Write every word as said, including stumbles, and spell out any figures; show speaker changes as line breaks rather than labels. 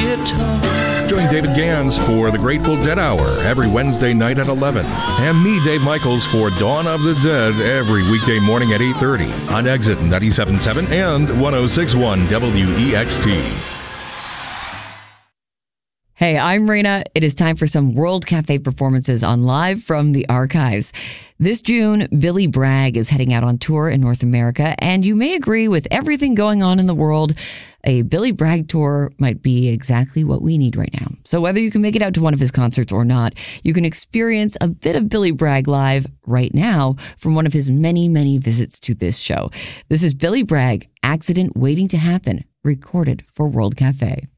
guitar.
Join David Gans for the Grateful Dead Hour every Wednesday night at eleven. And me, Dave Michaels, for Dawn of the Dead every weekday morning at eight thirty on Exit ninety-seven point seven and one oh six point one W E X T.
Hey, I'm Raina. It is time for some World Cafe performances on Live from the Archives. This June, Billy Bragg is heading out on tour in North America, and you may agree with everything going on in the world, a Billy Bragg tour might be exactly what we need right now. So whether you can make it out to one of his concerts or not, you can experience a bit of Billy Bragg live right now from one of his many, many visits to this show. This is Billy Bragg, Accident Waiting to Happen, recorded for World Cafe.